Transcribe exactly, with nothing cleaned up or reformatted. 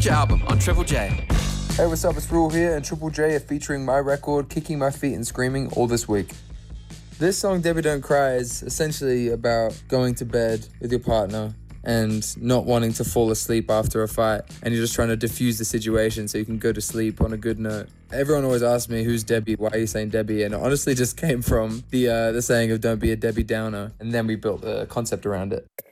album on Triple J. Hey, what's up? It's Rule here, and Triple J are featuring my record, Kicking My Feet and Screaming, all this week. This song, Debbie Don't Cry, is essentially about going to bed with your partner and not wanting to fall asleep after a fight, and you're just trying to diffuse the situation so you can go to sleep on a good note. Everyone always asks me, who's Debbie? Why are you saying Debbie? And it honestly just came from the uh, the saying of don't be a Debbie Downer, and then we built the concept around it.